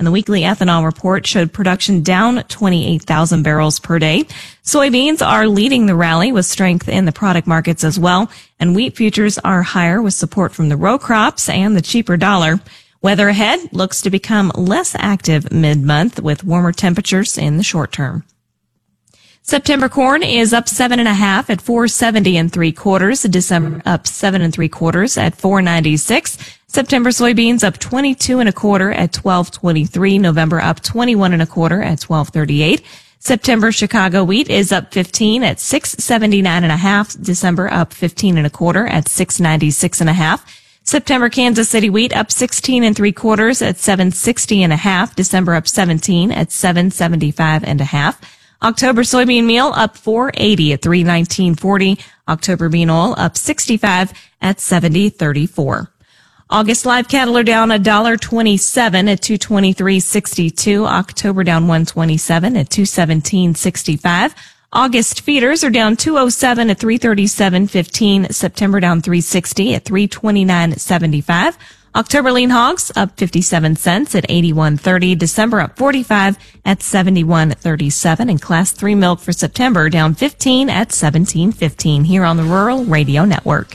And the weekly ethanol report showed production down 28,000 barrels per day. Soybeans are leading the rally with strength in the product markets as well. And wheat futures are higher with support from the row crops and the cheaper dollar. Weather ahead looks to become less active mid-month with warmer temperatures in the short term. September corn is up 7.5 at 4.70 3/4. December up 7 3/4 at 4.96. September soybeans up 22 1/4 at 12.23. November up 21 1/4 at 12.38. September Chicago wheat is up 15 at 6.79.5. December up 15 1/4 at 6.96.5. September Kansas City wheat up 16 3/4 at 7.60.5. December up 17 at 7.75.5. October soybean meal up 4.80 at 3.19.40. October bean oil up 65 at 70.34. August live cattle are down $1.27 at 223.62. October down 127 at 217.65. August feeders are down 207 at 337.15. September down 360 at 329.75. October lean hogs up 57 cents at 81.30. December up 45 at 71.37. And class 3 milk for September down 15 at 17.15 here on the Rural Radio Network.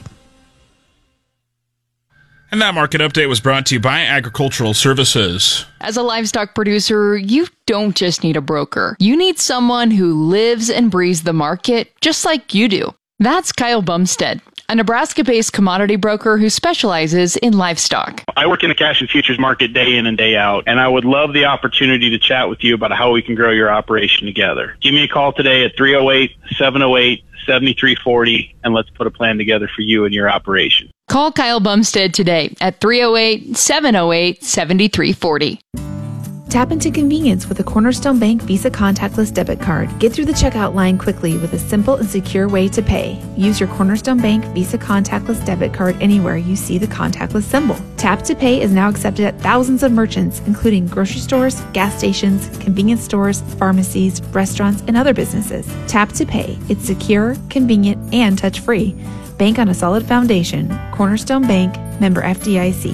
And that market update was brought to you by Agricultural Services. As a livestock producer, you don't just need a broker. You need someone who lives and breathes the market just like you do. That's Kyle Bumstead, a Nebraska-based commodity broker who specializes in livestock. I work in the cash and futures market day in and day out, and I would love the opportunity to chat with you about how we can grow your operation together. Give me a call today at 308-708-7340, and let's put a plan together for you and your operation. Call Kyle Bumstead today at 308-708-7340. Tap into convenience with a Cornerstone Bank Visa contactless debit card. Get through the checkout line quickly with a simple and secure way to pay. Use your Cornerstone Bank Visa contactless debit card anywhere you see the contactless symbol. Tap to Pay is now accepted at thousands of merchants, including grocery stores, gas stations, convenience stores, pharmacies, restaurants, and other businesses. Tap to Pay. It's secure, convenient, and touch-free. Bank on a solid foundation. Cornerstone Bank, member FDIC.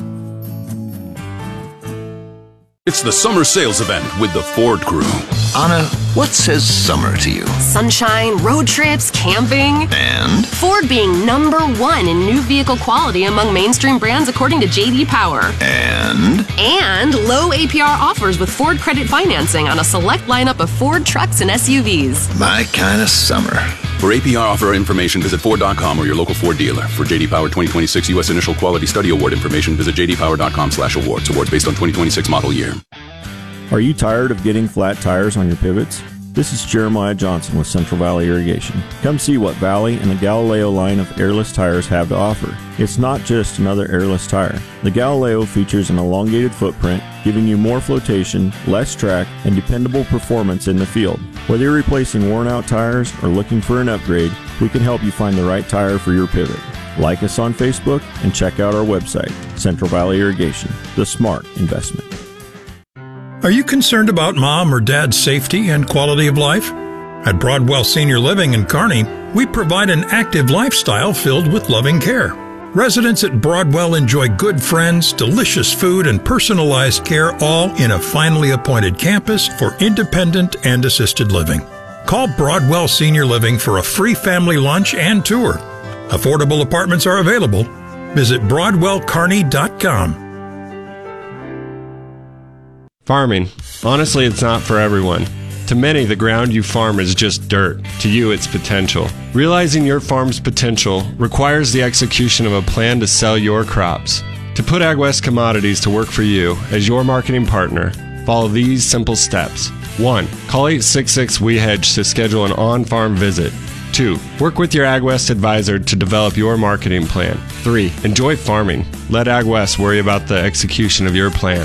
It's the summer sales event with the Ford Crew. Anna, what says summer to you? Sunshine, road trips, camping. And? Ford being #1 in new vehicle quality among mainstream brands according to J.D. Power. And? And low APR offers with Ford Credit Financing on a select lineup of Ford trucks and SUVs. My kind of summer. For APR offer information, visit Ford.com or your local Ford dealer. For J.D. Power 2026 U.S. Initial Quality Study Award information, visit jdpower.com/awards. Awards based on 2026 model year. Are you tired of getting flat tires on your pivots? This is Jeremiah Johnson with Central Valley Irrigation. Come see what Valley and the Galileo line of airless tires have to offer. It's not just another airless tire. The Galileo features an elongated footprint, giving you more flotation, less track, and dependable performance in the field. Whether you're replacing worn-out tires or looking for an upgrade, we can help you find the right tire for your pivot. Like us on Facebook and check out our website, Central Valley Irrigation, the smart investment. Are you concerned about mom or dad's safety and quality of life? At Broadwell Senior Living in Kearney, we provide an active lifestyle filled with loving care. Residents at Broadwell enjoy good friends, delicious food, and personalized care, all in a finely appointed campus for independent and assisted living. Call Broadwell Senior Living for a free family lunch and tour. Affordable apartments are available. Visit BroadwellKearney.com. Farming. Honestly, it's not for everyone. To many, the ground you farm is just dirt. To you, it's potential. Realizing your farm's potential requires the execution of a plan to sell your crops. To put AgWest Commodities to work for you as your marketing partner, follow these simple steps. 1. Call 866-WE-HEDGE to schedule an on-farm visit. 2. Work with your AgWest advisor to develop your marketing plan. 3. Enjoy farming. Let AgWest worry about the execution of your plan.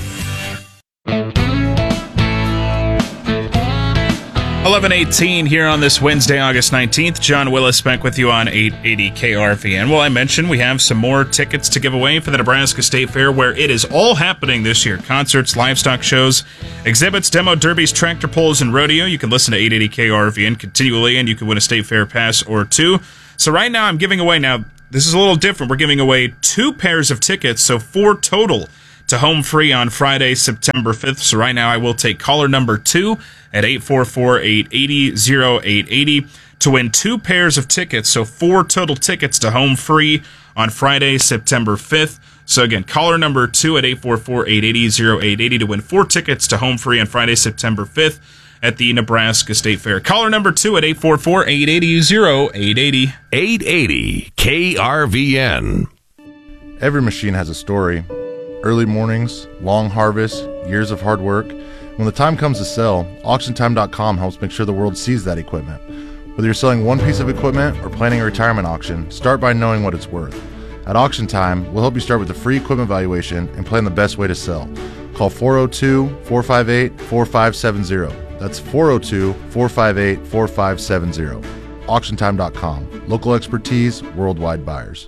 11:18 here on this Wednesday, August 19th. John Willis back with you on 880 KRVN. Well, I mentioned we have some more tickets to give away for the Nebraska State Fair, where it is all happening this year. Concerts, livestock shows, exhibits, demo derbies, tractor pulls, and rodeo. You can listen to 880 KRVN continually, and you can win a State Fair pass or two. So right now I'm giving away, now this is a little different, we're giving away 2 pairs of tickets, so 4 total to home free on Friday, September 5th. So right now I will take caller number 2 at 844-880-0880 to win 2 pairs of tickets. So 4 total tickets to home free on Friday, September 5th. So again, caller number 2 at 844-880-0880 to win 4 tickets to home free on Friday, September 5th at the Nebraska State Fair. Caller number 2 at 844-880-0880. 880 KRVN. Every machine has a story. Early mornings, long harvests, years of hard work. When the time comes to sell, AuctionTime.com helps make sure the world sees that equipment. Whether you're selling one piece of equipment or planning a retirement auction, start by knowing what it's worth. At Auction Time, we'll help you start with a free equipment valuation and plan the best way to sell. Call 402-458-4570. That's 402-458-4570. AuctionTime.com. Local expertise, worldwide buyers.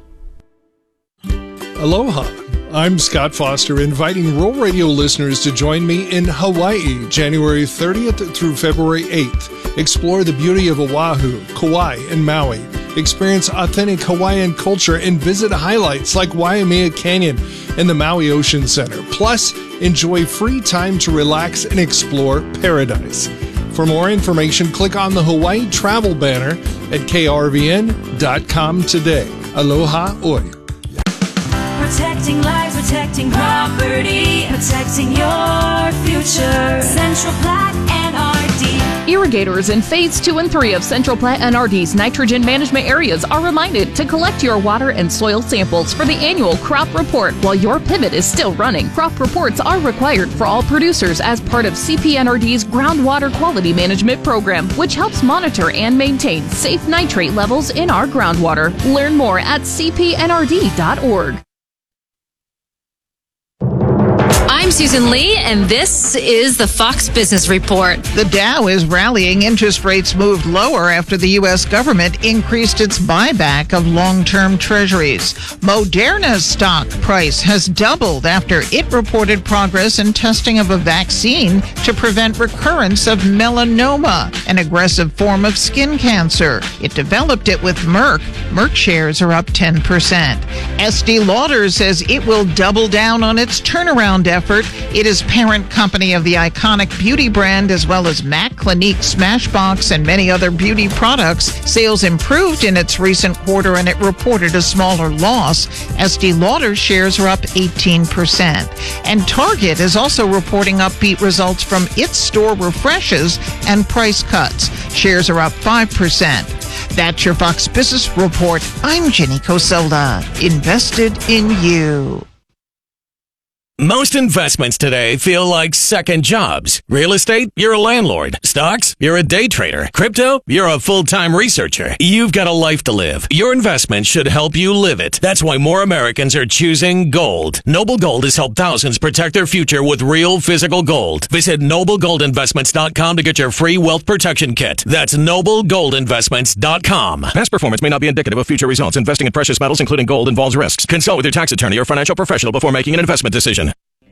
Aloha. I'm Scott Foster, inviting Rural Radio listeners to join me in Hawaii, January 30th through February 8th. Explore the beauty of Oahu, Kauai, and Maui. Experience authentic Hawaiian culture and visit highlights like Waimea Canyon and the Maui Ocean Center. Plus, enjoy free time to relax and explore paradise. For more information, click on the Hawaii travel banner at krvn.com today. Aloha oi. Protecting lives, protecting property, protecting your future. Central Platte NRD. Irrigators in Phase 2 and 3 of Central Platte NRD's nitrogen management areas are reminded to collect your water and soil samples for the annual crop report while your pivot is still running. Crop reports are required for all producers as part of CPNRD's groundwater quality management program, which helps monitor and maintain safe nitrate levels in our groundwater. Learn more at cpnrd.org. I'm Susan Lee, and this is the Fox Business Report. The Dow is rallying. Interest rates moved lower after the U.S. government increased its buyback of long-term treasuries. Moderna's stock price has doubled after it reported progress in testing of a vaccine to prevent recurrence of melanoma, an aggressive form of skin cancer. It developed it with Merck. Merck shares are up 10%. Estee Lauder says it will double down on its turnaround effort. It is parent company of the iconic beauty brand as well as MAC, Clinique, Smashbox, and many other beauty products. Sales improved in its recent quarter and it reported a smaller loss. Estee Lauder shares are up 18%. And Target is also reporting upbeat results from its store refreshes and price cuts. Shares are up 5%. That's your Fox Business Report. I'm Jenny Cosola. Invested in you. Most investments today feel like second jobs. Real estate, you're a landlord. Stocks, you're a day trader. Crypto, you're a full-time researcher. You've got a life to live. Your investment should help you live it. That's why more Americans are choosing gold. Noble Gold has helped thousands protect their future with real physical gold. Visit NobleGoldInvestments.com to get your free wealth protection kit. That's NobleGoldInvestments.com. Past performance may not be indicative of future results. Investing in precious metals, including gold, involves risks. Consult with your tax attorney or financial professional before making an investment decision.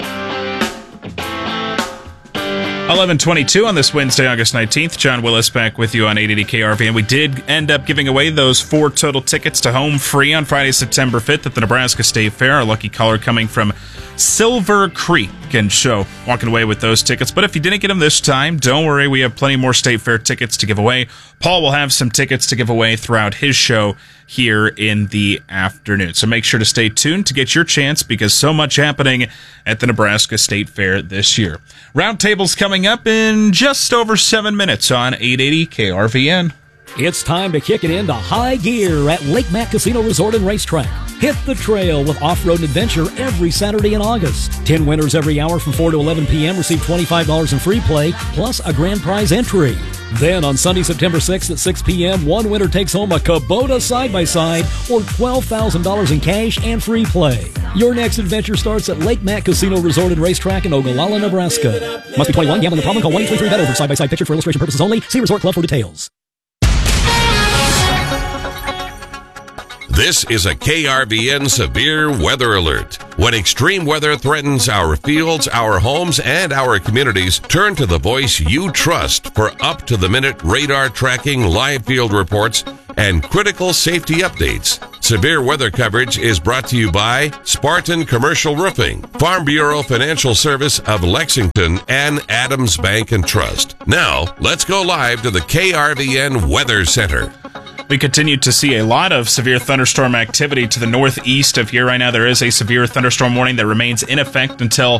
11:22 on this Wednesday, August 19th. John Willis back with you on 880 KRV, and we did end up giving away those 4 total tickets to home free on Friday, September 5th at the Nebraska State Fair. Our lucky caller coming from Silver Creek and show walking away with those tickets. But if you didn't get them this time, don't worry, we have plenty more State Fair tickets to give away. Paul will have some tickets to give away throughout his show here in the afternoon. So make sure to stay tuned to get your chance because so much happening at the Nebraska State Fair this year. Roundtable's coming up in just over 7 minutes on 880 KRVN. It's time to kick it into high gear at Lake Mac Casino Resort and Racetrack. Hit the trail with off-road adventure every Saturday in August. 10 winners every hour from 4 to 11 p.m. receive $25 in free play, plus a grand prize entry. Then on Sunday, September 6th at 6 p.m., one winner takes home a Kubota side-by-side or $12,000 in cash and free play. Your next adventure starts at Lake Mac Casino Resort and Racetrack in Ogallala, Nebraska. Must be 21. Gambling problem? Call 1-833-BET-OVER. Side-by-side pictures for illustration purposes only. See Resort Club for details. This is a KRVN severe weather alert. When extreme weather threatens our fields, our homes, and our communities, turn to the voice you trust for up-to-the-minute radar tracking, live field reports, and critical safety updates. Severe weather coverage is brought to you by Spartan Commercial Roofing, Farm Bureau Financial Service of Lexington, and Adams Bank and Trust. Now, let's go live to the KRVN Weather Center. We continue to see a lot of severe thunderstorm activity to the northeast of here right now. There is a severe thunderstorm warning that remains in effect until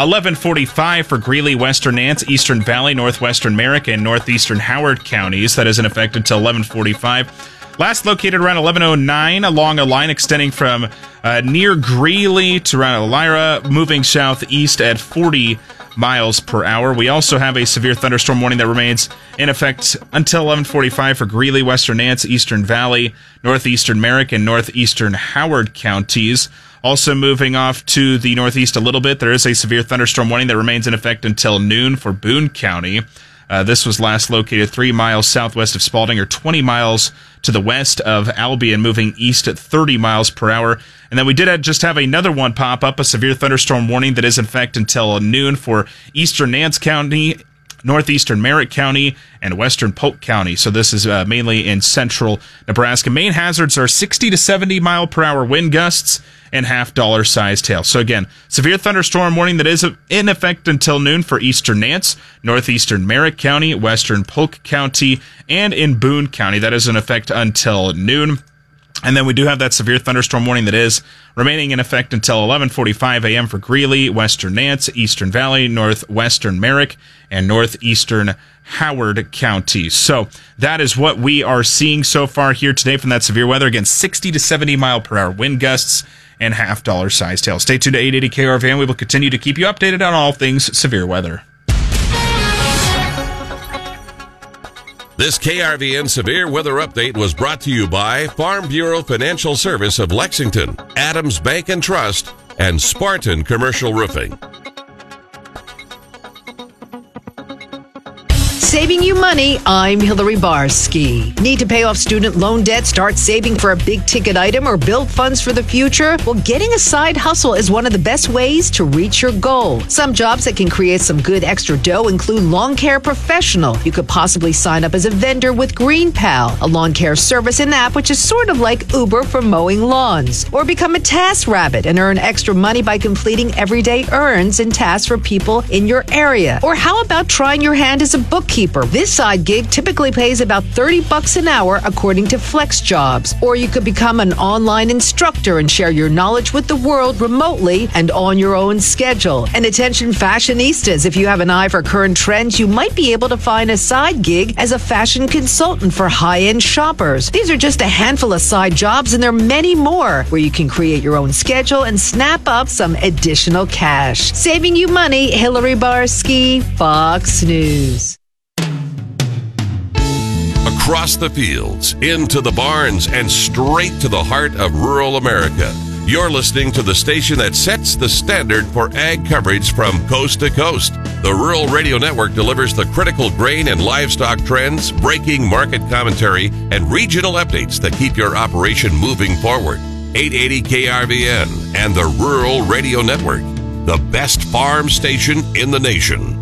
11:45 for Greeley, Western Nance, Eastern Valley, Northwestern Merrick, and Northeastern Howard counties. That is in effect until 11:45. Last located around 11:09 along a line extending from near Greeley to around Elmira, moving southeast at 40 miles per hour. We also have a severe thunderstorm warning that remains in effect until 11:45 for Greeley, Western Nance, Eastern Valley, Northeastern Merrick, and Northeastern Howard counties. Also moving off to the northeast a little bit, there is a severe thunderstorm warning that remains in effect until noon for Boone County. This was last located 3 miles southwest of Spalding, or 20 miles to the west of Albion, moving east at 30 miles per hour. And then we did just have another one pop up, a severe thunderstorm warning that is in effect until noon for Eastern Nance County, Northeastern Merritt County, and Western Polk County. So this is mainly in central Nebraska. Main hazards are 60 to 70 mile per hour wind gusts and $half sized hail. So again, severe thunderstorm warning that is in effect until noon for Eastern Nance, Northeastern Merritt County, Western Polk County, and in Boone County. That is in effect until noon. And then we do have that severe thunderstorm warning that is remaining in effect until 11:45 a.m. for Greeley, Western Nance, Eastern Valley, Northwestern Merrick, and Northeastern Howard counties. So that is what we are seeing so far here today from that severe weather. Again, 60 to 70 mile per hour wind gusts and $half sized hail. Stay tuned to 880 KRVN. We will continue to keep you updated on all things severe weather. This KRVN Severe Weather Update was brought to you by Farm Bureau Financial Service of Lexington, Adams Bank and Trust, and Spartan Commercial Roofing. Saving you money, I'm Hillary Barsky. Need to pay off student loan debt, start saving for a big ticket item, or build funds for the future? Well, getting a side hustle is one of the best ways to reach your goal. Some jobs that can create some good extra dough include lawn care professional. You could possibly sign up as a vendor with GreenPal, a lawn care service and app which is sort of like Uber for mowing lawns. Or become a task rabbit and earn extra money by completing everyday errands and tasks for people in your area. Or how about trying your hand as a bookkeeper? This side gig typically pays about $30 an hour according to Flex Jobs. Or you could become an online instructor and share your knowledge with the world remotely and on your own schedule. And attention fashionistas, if you have an eye for current trends, you might be able to find a side gig as a fashion consultant for high-end shoppers. These are just a handful of side jobs, and there are many more where you can create your own schedule and snap up some additional cash. Saving you money, Hillary Barsky, Fox News. Across the fields, into the barns, and straight to the heart of rural America. You're listening to the station that sets the standard for ag coverage from coast to coast. The Rural Radio Network delivers the critical grain and livestock trends, breaking market commentary, and regional updates that keep your operation moving forward. 880 KRVN and the Rural Radio Network, the best farm station in the nation.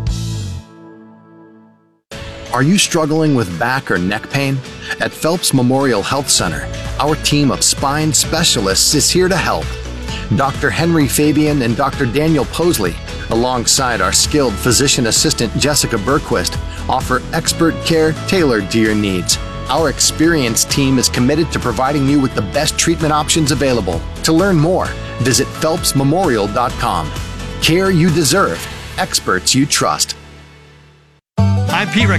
Are you struggling with back or neck pain? At Phelps Memorial Health Center, our team of spine specialists is here to help. Dr. Henry Fabian and Dr. Daniel Posley, alongside our skilled physician assistant Jessica Berquist, offer expert care tailored to your needs. Our experienced team is committed to providing you with the best treatment options available. To learn more, visit phelpsmemorial.com. Care you deserve, experts you trust. I'm Pete